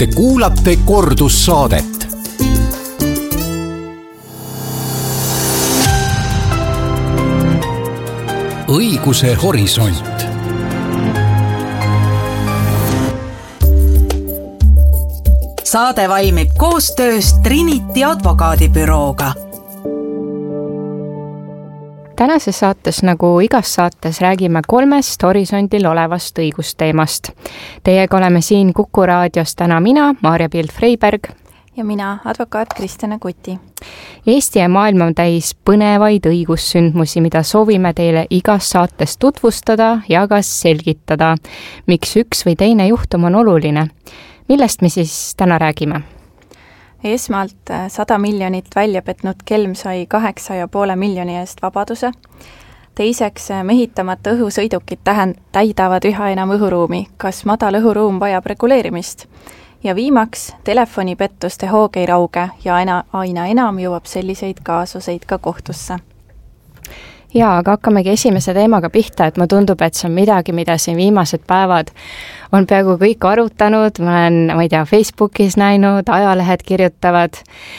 Te kuulate kordussaadet. Õiguse horisont. Saade valmib koostöös Trinity advokaadibürooga. Tänases saates, nagu igas saates, räägime 3 horisondil olevast õigusteemast. Teiega oleme siin Kuku raadios täna mina, Maarja Pild-Freiberg. Ja mina, advokaat Kristjana Kuti. Eesti ja maailm on täis põnevaid õigussündmusi, mida soovime teile igas saates tutvustada ja ka selgitada, miks üks või teine juhtum on oluline. Millest me siis täna räägime? Esmalt 100 miljonit välja petnud kelm sai 8,5 miljoni eest vabaduse. Teiseks, mehitamata õhusõidukid täidavad üha enam õhuruumi. Kas madal õhuruum vajab reguleerimist? Ja viimaks, telefonipettuste hoog ei rauge ja aina enam jõuab selliseid kaasuseid ka kohtusse. Jaa, aga hakkamegi esimese teemaga pihta, et ma tundub, et see on midagi, mida siin viimased päevad on peaaegu kõik arutanud, ma olen, Facebookis näinud, ajalehed kirjutavad,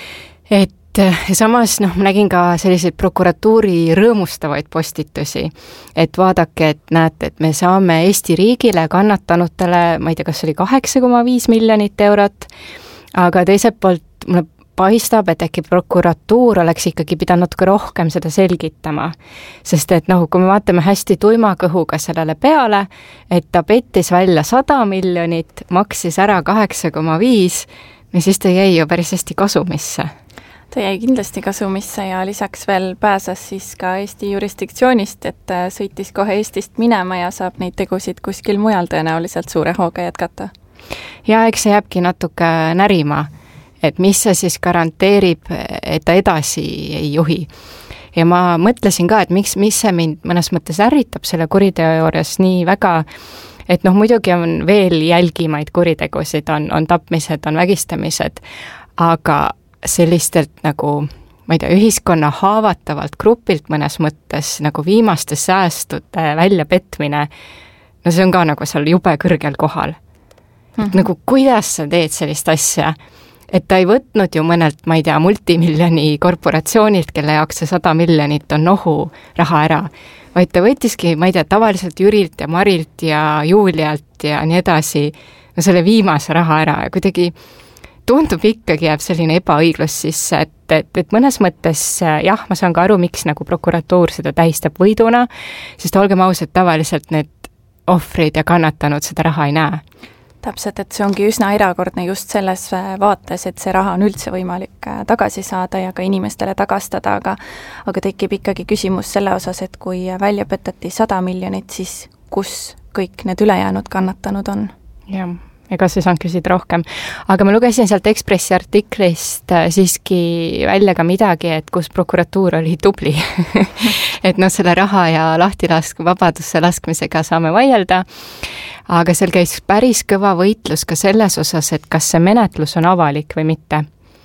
et samas ma nägin ka selliseid prokuratuuri rõõmustavaid postitusi, et vaadake, et näete, et me saame Eesti riigile kannatanutele, kas oli 8,5 miljonit eurot, aga teiselt poolt mulle paistab, et äkki prokuratuur oleks ikkagi pidanud ka rohkem seda selgitama. Sest et kui me vaatame hästi tuima kõhuga sellele peale, et ta pettis välja 100 miljonit, maksis ära 8,5, siis ta jäi ju päris hästi kasumisse. Ta jäi kindlasti kasumisse ja lisaks veel pääses siis ka Eesti jurisdiktsioonist, et sõitis kohe Eestist minema ja saab neid tegusid kuskil mujal tõenäoliselt suure hooga jätkata. Ja eks see jääbki natuke närima, et mis see siis garanteerib, et ta edasi ei juhi. Ja ma mõtlesin ka, et mis see mind mõnes mõttes ärritab selle kuriteo juures nii väga, et muidugi on veel jälgimaid kuritegusid, on tapmised, on vägistamised, aga sellistelt ühiskonna haavatavalt grupilt mõnes mõttes viimaste säästude väljapetmine, see on ka seal jube kõrgel kohal. Kuidas sa teed sellist asja? Et ta ei võtnud ju mõnelt, multimiljoni korporatsioonilt, kelle jaoks see 100 miljonit on nohu raha ära, vaid ta võttiski, tavaliselt Jürilt ja Marilt ja Julialt ja nii edasi, selle viimase raha ära ja kuidagi tundub ikkagi jääb selline ebaõiglus sisse, et mõnes mõttes jah, ma saan ka aru, miks prokuratuur seda tähistab võiduna, sest olgem ausad, tavaliselt need ohvrid ja kannatanud seda raha ei näe. Täpselt, et see ongi üsna erakordne just selles vaates, et see raha on üldse võimalik tagasi saada ja ka inimestele tagastada, aga tekib ikkagi küsimus selle osas, et kui välja petati 100 miljonit, siis kus kõik need ülejäänud kannatanud on? Jah, ega sa ei saanud küsida rohkem. Aga ma lugesin sealt Ekspressi artiklist siiski välja ka midagi, et kus prokuratuur oli tubli. Et selle raha ja vabadusse laskmisega saame vaielda, aga seal käis päris kõva võitlus ka selles osas, et kas see menetlus on avalik või mitte.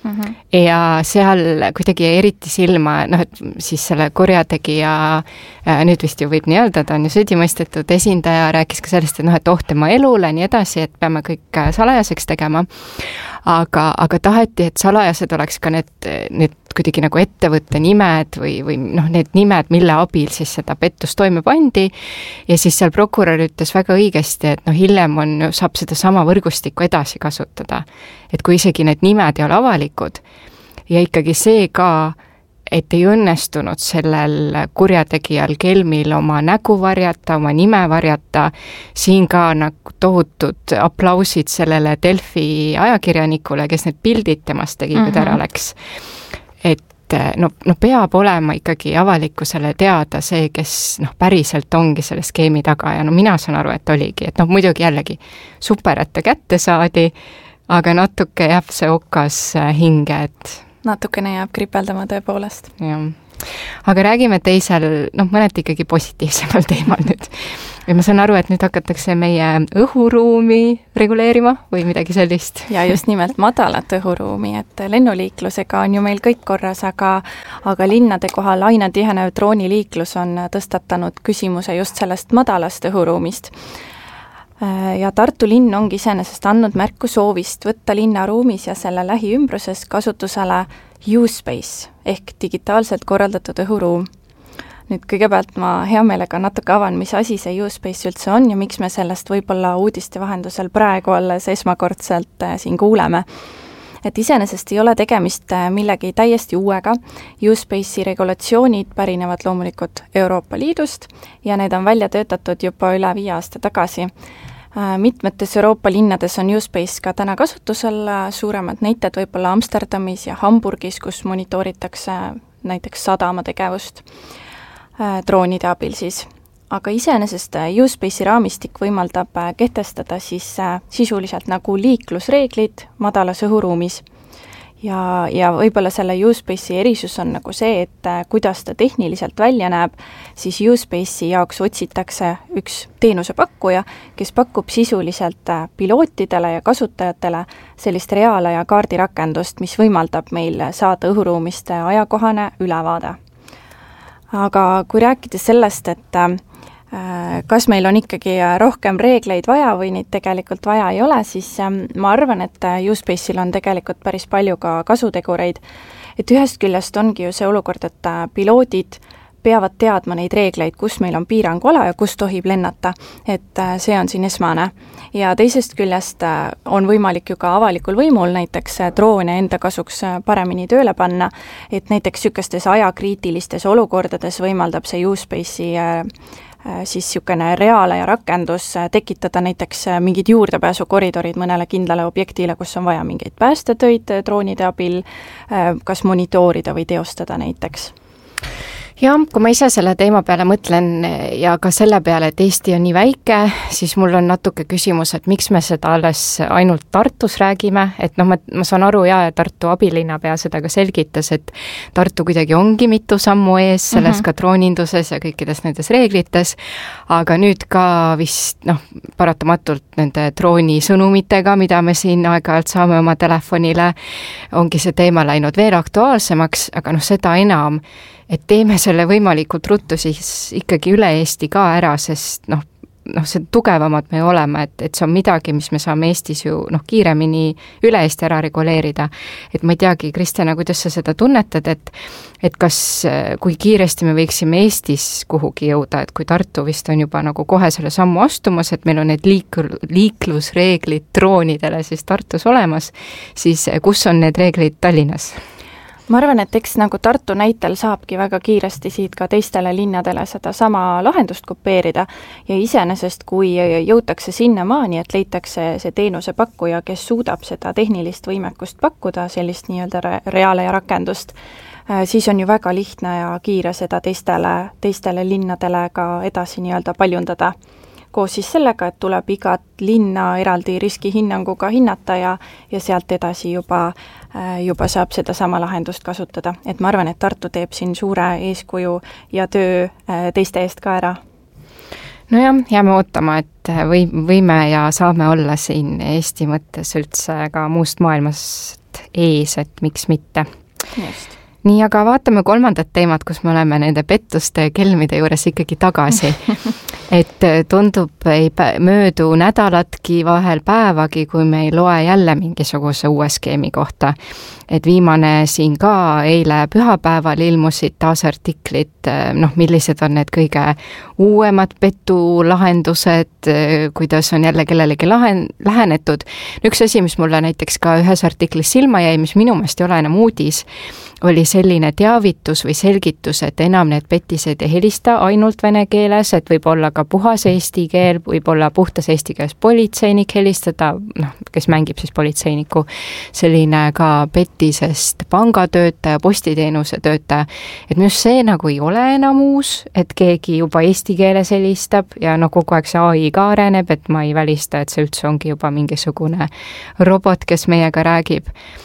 Ja seal kuidagi eriti silma, et siis selle kurjategija, nüüd vist ju võib nii öelda, ta on ju süüdimõistetud esindaja, rääkis ka sellest, et oht tema elule, nii edasi, et peame kõik salajaseks tegema. Aga taheti, et salajased oleks ka need kuidagi ettevõtte nimed või need nimed, mille abil siis seda pettust toime pandi. Ja siis seal prokurör ütles väga õigesti, et hiljem saab seda sama võrgustikku edasi kasutada. Et kui isegi need nimed ei ole avalikud ja ikkagi see ka, et ei õnnestunud sellel kurjategijal kelmil oma nägu varjata, oma nime varjata, siin ka tohutud aplausid sellele Delfi ajakirjanikule, kes need pildid temast tegi, kui ta ära läks. Et peab olema ikkagi avalikkusele teada see, kes päriselt ongi selle skeemi taga ja mina saan aru, et oligi, et muidugi jällegi super, et ta kätte saadi, aga natuke jääb see okas hinge, et natukene jääb kripeldama tõepoolest. Jah. Aga räägime teisel, mõneti ikkagi positiivsemal teemal nüüd. Ja ma saan aru, et nüüd hakatakse meie õhuruumi reguleerima või midagi sellist. Ja just nimelt madalat õhuruumi, et lennuliiklusega on ju meil kõik korras, aga linnade kohal aina tihenev drooniliiklus on tõstatanud küsimuse just sellest madalast õhuruumist. Ja Tartu linn ongi iseenesest andnud märku soovist võtta linnaruumis ja selle lähiümbruses kasutusele U-Space ehk digitaalselt korraldatud õhuruum. Nüüd kõigepealt ma hea meelega natuke avan, mis asi see U-Space üldse on ja miks me sellest võib-olla uudiste vahendusel praegu alles esmakordselt siin kuuleme. Et iseenesest ei ole tegemist millegi täiesti uuega. U-Space'i regulatsioonid pärinevad loomulikult Euroopa Liidust ja need on välja töötatud juba üle 5 aasta tagasi. Mitmetes Euroopa linnades on U-Space ka täna kasutusel, suuremad näited võib-olla Amsterdamis ja Hamburgis, kus monitooritakse näiteks sadama tegevust droonide abil siis. Aga iseenesest U-Space'i raamistik võimaldab kehtestada siis sisuliselt nagu liiklusreeglid madalas õhuruumis. Ja võib-olla selle U-Space'i erisus on nagu see, et kuidas ta tehniliselt välja näeb, siis U-Space'i jaoks otsitakse üks teenusepakkuja, kes pakub sisuliselt pilootidele ja kasutajatele sellist reaalaja kaardirakendust, mis võimaldab meil saada õhuruumist ajakohane ülevaade. Aga kui rääkides sellest, et kas meil on ikkagi rohkem reegleid vaja või neid tegelikult vaja ei ole, siis ma arvan, et U-Space'il on tegelikult päris palju ka kasutegureid. Et ühest küljest ongi ju see olukord, et piloodid peavad teadma neid reegleid, kus meil on piiranguala ja kus tohib lennata, et see on siin esmane. Ja teisest küljest on võimalik ju ka avalikul võimul näiteks droone enda kasuks paremini tööle panna, et näiteks sükestes ajakriitilistes olukordades võimaldab see U-Space'i siis niisugune reaalaja rakendus tekitada näiteks mingid juurdepääsukoridorid mõnele kindlale objektile, kus on vaja mingeid päästetöid droonide abil, kas monitoorida või teostada näiteks. Jah, kui ma ise selle teema peale mõtlen ja ka selle peale, et Eesti on nii väike, siis mul on natuke küsimus, et miks me seda alles ainult Tartus räägime, et ma saan aru ja Tartu abilinnapea seda ka selgitas, et Tartu kuidagi ongi mitu sammu ees selles ka drooninduses ja kõikides nendes reeglites, aga nüüd ka vist paratamatult nende droonisõnumitega, mida me siin aeg-ajalt saame oma telefonile, ongi see teema läinud veel aktuaalsemaks, aga seda enam, et teeme selle võimalikult ruttu siis ikkagi üle Eesti ka ära, sest see tugevamad me oleme, et see on midagi, mis me saame Eestis ju kiiremini üle Eesti ära reguleerida. Et ma ei teagi, Kristjana, kuidas sa seda tunnetad, et kas, kui kiiresti me võiksime Eestis kuhugi jõuda, et kui Tartu vist on juba nagu kohe selle sammu astumas, et meil on need liiklusreeglid droonidele siis Tartus olemas, siis kus on need reeglid Tallinnas? Ma arvan, et eks nagu Tartu näitel saabki väga kiiresti siit ka teistele linnadele seda sama lahendust kopeerida ja iseenesest, kui jõutakse sinnamaani, et leitakse see teenusepakkuja, kes suudab seda tehnilist võimekust pakkuda, sellist nii-öelda reaalaja rakendust, siis on ju väga lihtne ja kiire seda teistele linnadele ka edasi nii-öelda paljundada. Koos siis sellega, et tuleb igat linna eraldi riskihinnanguga hinnata ja sealt edasi juba saab seda sama lahendust kasutada. Et ma arvan, et Tartu teeb siin suure eeskuju ja töö teiste eest ka ära. Nojah, jääme ootama, et võime ja saame olla siin Eesti mõttes üldse ka muust maailmast ees, et miks mitte. Just. Nii, aga vaatame kolmandat teemat, kus me oleme nende pettuste kelmide juures ikkagi tagasi. Et tundub ei möödu nädalatki vahel päevagi, kui me ei loe jälle mingisuguse uue skeemi kohta. Et viimane siin ka eile pühapäeval ilmusid taas artiklid, millised on need kõige uuemad petulahendused, kuidas on jälle kellelegi lähenetud. Üks asi, mis mulle näiteks ka ühes artiklis silma jäi, mis minu meelest ei ole enam uudis, oli selline teavitus või selgitus, et enam need petised ei helista ainult vene keeles, et võib olla ka puhas eesti keel, võib olla puhtas eesti keeles politseinik helistada, kes mängib siis politseiniku, selline ka petisest pangatöötaja, postiteenuse töötaja, et minu see nagu ei ole enam uus, et keegi juba eesti keeles helistab ja kogu aeg see AI ka areneb, et ma ei välista, et see üldse ongi juba mingisugune robot, kes meiega räägib.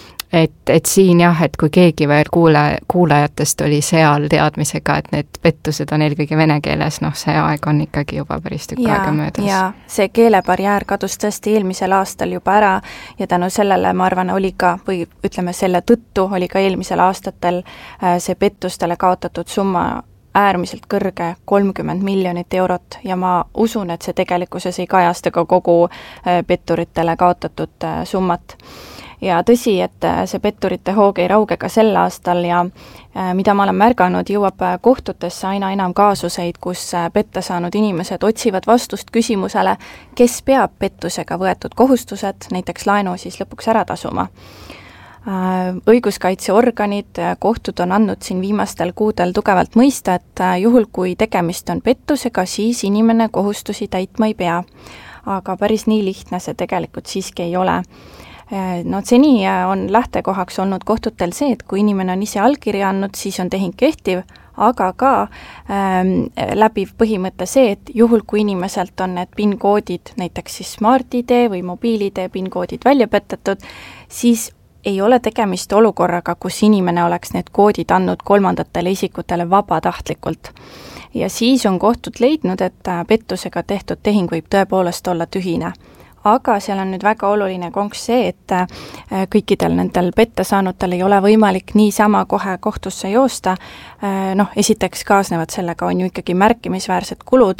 Et siin jah, et kui keegi veel kuulajatest oli seal teadmisega, et need pettused on eelkõige vene keeles, see aeg on ikkagi juba päris tükk aega möödas. Ja see keelebarjäär kadus tõesti eelmisel aastal juba ära ja tänu sellele, ma arvan, oli ka, või ütleme selle tõttu oli ka eelmisel aastatel see pettustele kaotatud summa äärmiselt kõrge 30 miljonit eurot ja ma usun, et see tegelikkuses ei kajasta ka kogu petturitele kaotatud summat. Ja tõsi, et see petturite hoog ei rauge ka sel aastal ja mida ma olen märganud, jõuab kohtutesse aina enam kaasuseid, kus petta saanud inimesed otsivad vastust küsimusele, kes peab pettusega võetud kohustused, näiteks laenu siis lõpuks ära tasuma. Õiguskaitseorganid, kohtud on andnud siin viimastel kuudel tugevalt mõista, et juhul kui tegemist on pettusega, siis inimene kohustusi täitma ei pea. Aga päris nii lihtne see tegelikult siiski ei ole. No seni on lähtekohaks olnud kohtutel see, et kui inimene on ise allkirja andnud, siis on tehing kehtiv, aga ka läbiv põhimõte see, et juhul kui inimeselt on need PIN-koodid, näiteks siis Smart-ID või mobiil-ID PIN-koodid välja petatud, siis ei ole tegemist olukorraga, kus inimene oleks need koodid andnud kolmandatele isikutele vabatahtlikult. Ja siis on kohtud leidnud, et pettusega tehtud tehing võib tõepoolest olla tühine. Aga seal on nüüd väga oluline konks see, et kõikidel nendel petta saanutel ei ole võimalik niisama kohe kohtusse joosta. Esiteks kaasnevad sellega on ju ikkagi märkimisväärsed kulud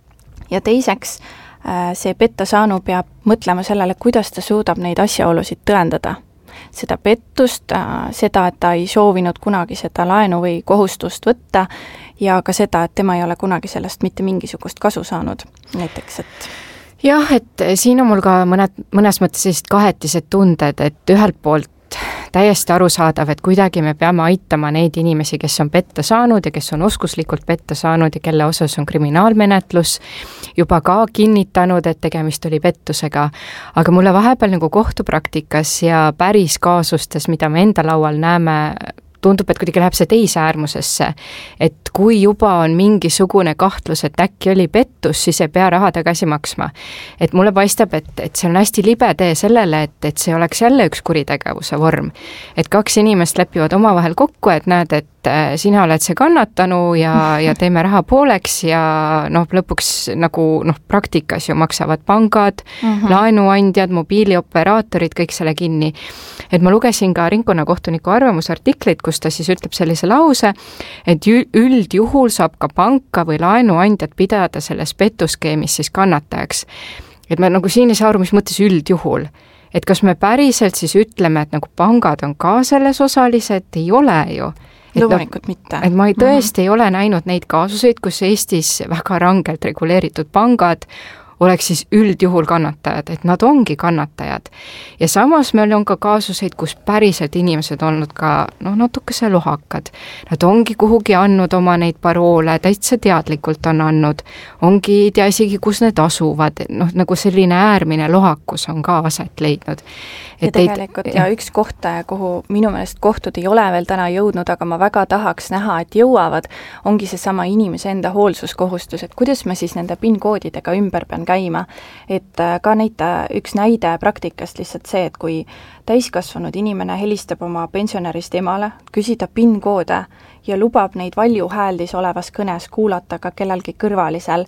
ja teiseks see petta saanu peab mõtlema sellele, kuidas ta suudab neid asjaolusid tõendada. Seda pettust, seda, et ta ei soovinud kunagi seda laenu või kohustust võtta ja ka seda, et tema ei ole kunagi sellest mitte mingisugust kasu saanud. Näiteks, et jah, et siin on mul ka mõnes mõttes sellist kahetised tunded, et ühelt poolt täiesti arusaadav, et kuidagi me peame aitama neid inimesi, kes on petta saanud ja kes on oskuslikult petta saanud ja kelle osas on kriminaalmenetlus juba ka kinnitanud, et tegemist oli pettusega. Aga mulle vahepeal nagu kohtupraktikas ja päris kaasustes, mida me enda laual näeme, tundub, et kuidagi läheb see teise äärmusesse, et kui juba on mingisugune kahtlus, et äkki oli pettus, siis ei pea raha tagasi maksma. Et mulle paistab, et see on hästi libe tee sellele, et see oleks jälle üks kuritegevuse vorm. Et kaks inimest lepivad omavahel kokku, et näed, et sina oled see kannatanu ja teeme raha pooleks ja lõpuks nagu praktikas ju maksavad pangad, laenuandjad, mobiilioperaatorid, kõik selle kinni. Et ma lugesin ka ringkonnakohtuniku arvamusartiklit, kus ta siis ütleb sellise lause, et üldjuhul saab ka panka või laenuandjad pidada selles pettuskeemis siis kannatajaks. Et me nagu siin ei saa aru, mis mõttes üldjuhul. Et kas me päriselt siis ütleme, et nagu pangad on ka selles osalised, ei ole ju. Loomulikult mitte. Et ma tõesti ei ole näinud neid kaasuseid, kus Eestis väga rangelt reguleeritud pangad oleks siis üldjuhul kannatajad, et nad ongi kannatajad. Ja samas meil on ka kaasuseid, kus päriselt inimesed olnud ka natukese lohakad. Nad ongi kuhugi andnud oma neid paroole, täitsa teadlikult on andnud, ongi ei tea isegi, kus need asuvad, nagu selline äärmine lohakus on ka aset leidnud. Ja tegelikult ja üks koht, kuhu minu meelest kohtud ei ole veel täna jõudnud, aga ma väga tahaks näha, et jõuavad, ongi see sama inimese enda hoolsuskohustus, et kuidas ma siis nende PIN-koodidega ümber pean käima. Et ka üks näide praktikast lihtsalt see, et kui täiskasvanud inimene helistab oma pensionärist emale, küsida PIN-koode ja lubab neid valjuhääldis olevas kõnes kuulata ka kellelgi kõrvalisel,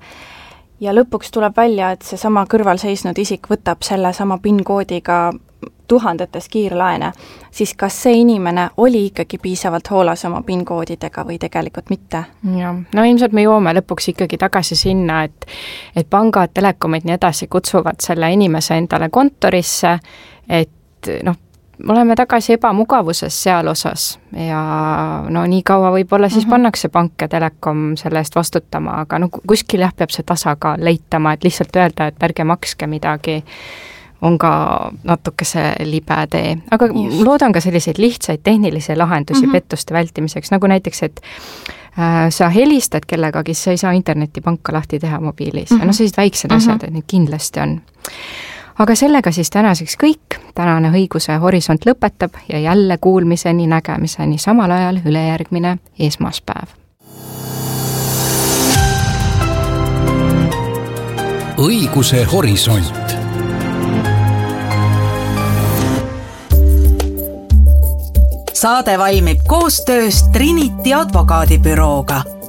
ja lõpuks tuleb välja, et see sama kõrval seisnud isik võtab selle sama PIN-koodiga tuhandetes kiirlaene, siis kas see inimene oli ikkagi piisavalt hoolas oma PIN-koodidega või tegelikult mitte? Ja, ilmselt me joome lõpuks ikkagi tagasi sinna, et pangad, telekomid nii edasi kutsuvad selle inimese endale kontorisse, et me oleme tagasi ebamugavuses seal osas ja nii kaua võib-olla siis pannakse pank ja telekom selle eest vastutama, aga kuskil peab see tasakaal leitama, et lihtsalt öelda, et ärge makske midagi, on ka natukese libe tee. Aga loodan ka selliseid lihtsaid tehnilisi lahendusi pettuste vältimiseks, nagu näiteks, et sa helistad kellegagi, sa ei saa internetipanka lahti teha mobiilis. Sellised väiksed asjad, et need kindlasti on. Aga sellega siis tänaseks kõik. Tänane õiguse horisont lõpetab ja jälle kuulmiseni, nägemiseni samal ajal ülejärgmine esmaspäev. Õiguse horisont. Saade valmib koostöös Trinity advokaadibürooga.